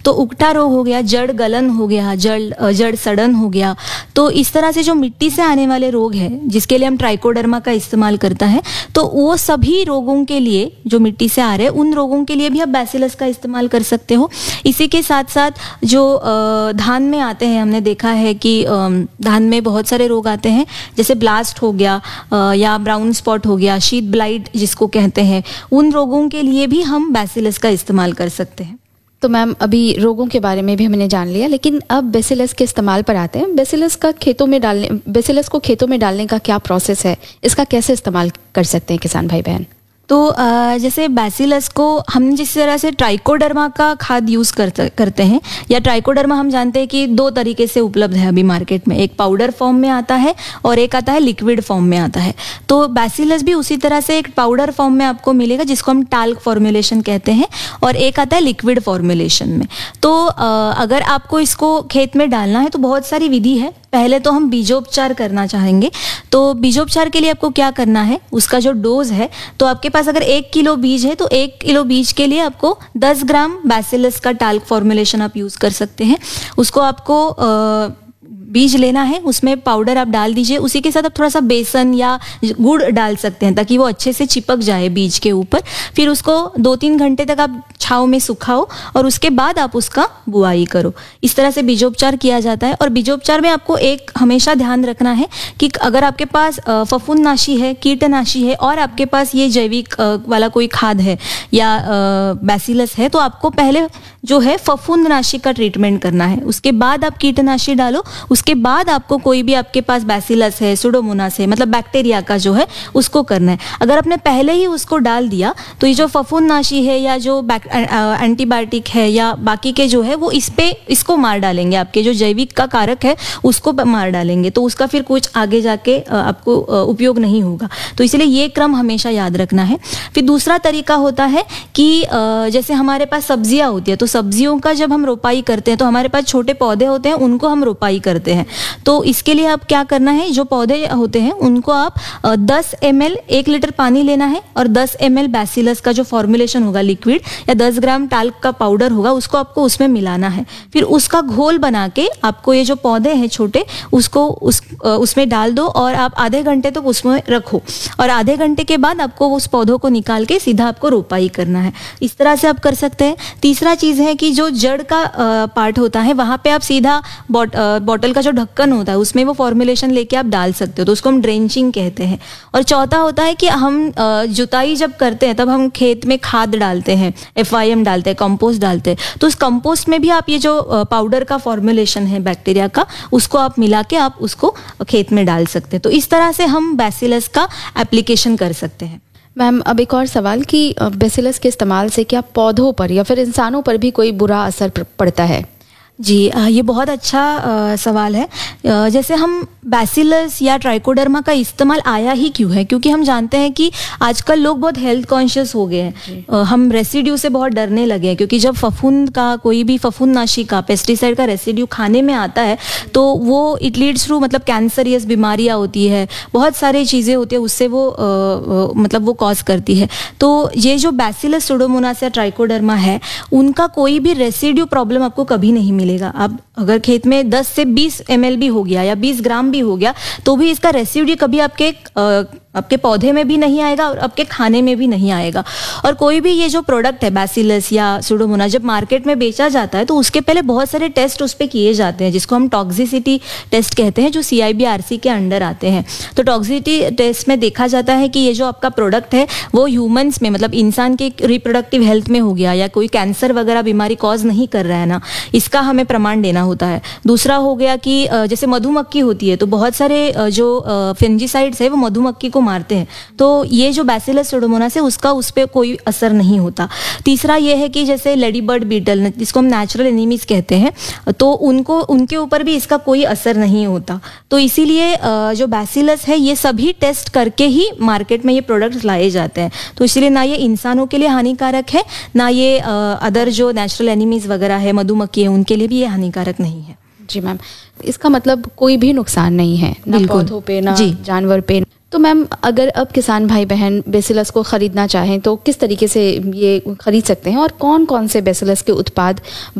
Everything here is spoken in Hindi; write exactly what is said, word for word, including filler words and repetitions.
तो उकटा रोग हो गया, जड़ गलन हो गया, जड़ जड़ सड़न हो गया। तो इस तरह से जो मिट्टी से आने वाले रोग हैं जिसके लिए हम ट्राइकोडर्मा का इस्तेमाल करता है, तो वो सभी रोगों के लिए जो मिट्टी से आ रहे हैं उन रोगों के लिए भी आप बैसिलस का इस्तेमाल कर सकते हो। इसी के साथ साथ जो धान में आते हैं, हमने देखा है कि धान में बहुत सारे रोग आते हैं, जैसे ब्लास्ट हो गया या ब्राउन स्पॉट हो गया, शीट ब्लाइट जिसको कहते हैं, उन रोगों के लिए भी हम बैसिलस का इस्तेमाल कर सकते हैं। तो मैम अभी रोगों के बारे में भी हमने जान लिया, लेकिन अब बैसिलस के इस्तेमाल पर आते हैं। बैसिलस का खेतों में डालने बैसिलस को खेतों में डालने का क्या प्रोसेस है, इसका कैसे इस्तेमाल कर सकते हैं किसान भाई बहन? तो जैसे बैसिलस को हम जिस तरह से ट्राइकोडर्मा का खाद यूज़ करते करते हैं, या ट्राइकोडर्मा हम जानते हैं कि दो तरीके से उपलब्ध है अभी मार्केट में, एक पाउडर फॉर्म में आता है और एक आता है लिक्विड फॉर्म में आता है। तो बैसिलस भी उसी तरह से एक पाउडर फॉर्म में आपको मिलेगा जिसको हम टाल्क फॉर्मुलेशन कहते हैं, और एक आता है लिक्विड फॉर्मुलेशन में। तो अगर आपको इसको खेत में डालना है तो बहुत सारी विधि है। पहले तो हम बीजोपचार करना चाहेंगे। तो बीजोपचार के लिए आपको क्या करना है, उसका जो डोज है, तो आपके पास अगर एक किलो बीज है तो एक किलो बीज के लिए आपको दस ग्राम बैसिलस का टाल्क फॉर्मुलेशन आप यूज़ कर सकते हैं। उसको आपको आ, बीज लेना है, उसमें पाउडर आप डाल दीजिए, उसी के साथ आप थोड़ा सा बेसन या गुड़ डाल सकते हैं ताकि वो अच्छे से चिपक जाए बीज के ऊपर। फिर उसको दो तीन घंटे तक आप छाँव में सुखाओ और उसके बाद आप उसका बुआई करो। इस तरह से बीजोपचार किया जाता है। और बीजोपचार में आपको एक हमेशा ध्यान रखना है कि अगर आपके पास फफूंदनाशी है, कीटनाशी है और आपके पास ये जैविक वाला कोई खाद है या बैसिलस है, तो आपको पहले जो है फफूंदनाशी का ट्रीटमेंट करना है, उसके बाद आप कीटनाशी डालो, उसके बाद आपको कोई भी आपके पास बैसिलस है, सुडोमोनास है, मतलब बैक्टीरिया का जो है उसको करना है। अगर आपने पहले ही उसको डाल दिया तो ये जो फफूंदनाशी है या जो एंटीबायोटिक है या बाकी के जो है वो इस पे इसको मार डालेंगे, आपके जो जैविक का कारक है उसको मार डालेंगे, तो उसका फिर कुछ आगे जाके आपको उपयोग नहीं होगा। तो इसलिए ये क्रम हमेशा याद रखना है। फिर दूसरा तरीका होता है कि जैसे हमारे पास सब्जियां होती है, तो सब्जियों का जब हम रोपाई करते हैं तो हमारे पास छोटे पौधे होते हैं, उनको हम रोपाई करते हैं। तो इसके लिए आप क्या करना है, जो पौधे होते हैं उनको आप दस एम एल एक लीटर पानी लेना है और दस एम एल बैसिलस का जो फॉर्मुलेशन होगा लिक्विड या दस ग्राम टाल्क का पाउडर होगा उसको आपको उसमें मिलाना है। फिर उसका घोल बना के आपको ये जो पौधे हैं छोटे उसको उस उसमें डाल दो और आप आधे घंटे तक तो उसमें रखो, और आधे घंटे के बाद आपको उस पौधों को निकाल के सीधा आपको रोपाई करना है। इस तरह से आप कर सकते हैं। तीसरा चीज़ है कि जो जड़ का पार्ट होता है वहाँ पे आप सीधा बॉट, बॉटल का जो ढक्कन होता है उसमें वो फॉर्मुलेशन लेके आप डाल सकते हो, तो उसको हम ड्रेंचिंग कहते हैं। और चौथा होता है कि हम जुताई जब करते हैं तब हम खेत में खाद डालते हैं, एफ आई एम डालते हैं, कंपोस्ट डालते हैं, तो उस कंपोस्ट में भी आप ये जो पाउडर का फॉर्मुलेशन है बैक्टीरिया का उसको आप मिला के आप उसको खेत में डाल सकते हैं। तो इस तरह से हम बैसिलस का एप्लीकेशन कर सकते हैं। मैम अब एक और सवाल कि बैसिलस के इस्तेमाल से क्या पौधों पर या फिर इंसानों पर भी कोई बुरा असर पड़ता है? जी, ये बहुत अच्छा आ, सवाल है। आ, जैसे हम बैसिलस या ट्राइकोडर्मा का इस्तेमाल आया ही क्यों है, क्योंकि हम जानते हैं कि आजकल लोग बहुत हेल्थ कॉन्शियस हो गए हैं। हम रेसिड्यू से बहुत डरने लगे हैं, क्योंकि जब फफूंद का कोई भी फफूंदनाशी का पेस्टिसाइड का रेसिड्यू खाने में आता है तो वो इट लीड्स टू मतलब कैंसरियस बीमारियाँ होती है, बहुत सारी चीज़ें होती है, उससे वो आ, आ, मतलब वो कॉज करती है। तो ये जो बैसिलस सुडोमोनास या ट्राइकोडर्मा है उनका कोई भी रेसिड्यू प्रॉब्लम आपको कभी नहीं मिलेगा। आप अगर खेत में दस से बीस एम एल भी हो गया या बीस ग्राम भी हो गया तो भी इसका रेसिड्यू कभी आपके आ, आपके पौधे में भी नहीं आएगा और आपके खाने में भी नहीं आएगा। और कोई भी ये जो प्रोडक्ट है बैसिलस या सुडोमोनास जब मार्केट में बेचा जाता है तो उसके पहले बहुत सारे टेस्ट उस पर किए जाते हैं, जिसको हम टॉक्सिसिटी टेस्ट कहते हैं, जो सी आई बी आर सी के अंडर आते हैं। तो टॉक्सिसिटी टेस्ट में देखा जाता है कि ये जो आपका प्रोडक्ट है वो ह्यूमन्स में मतलब इंसान के रिप्रोडक्टिव हेल्थ में हो गया या कोई कैंसर वगैरह बीमारी कॉज नहीं कर रहा है ना, इसका हमें प्रमाण देना होता है। दूसरा हो गया कि जैसे मधुमक्खी होती है तो बहुत सारे जो फंजीसाइड्स है वो मधुमक्खी को मारते हैं, तो ये जो बैसिलस सुडोमोनास है उसका उस पर कोई असर नहीं होता। तीसरा ये है कि जैसे लेडी बर्ड बीटल जिसको हम नेचुरल एनिमीज कहते हैं, तो उनको उनके ऊपर भी इसका कोई असर नहीं होता। तो इसीलिए जो बैसिलस है ये सभी टेस्ट करके ही मार्केट में ये प्रोडक्ट्स लाए जाते हैं। तो इसीलिए ना ये इंसानों के लिए हानिकारक है, ना ये अदर जो नेचुरल एनिमीज वगैरह है मधुमक्खी है उनके लिए भी ये हानिकारक नहीं है। जी मैम, इसका मतलब कोई भी नुकसान नहीं है ना पौधों पे ना जानवर पे। तो मैम अगर अब किसान भाई बहन बैसिलस को ख़रीदना चाहें तो किस तरीके से ये खरीद सकते हैं और कौन कौन से बैसिलस के उत्पाद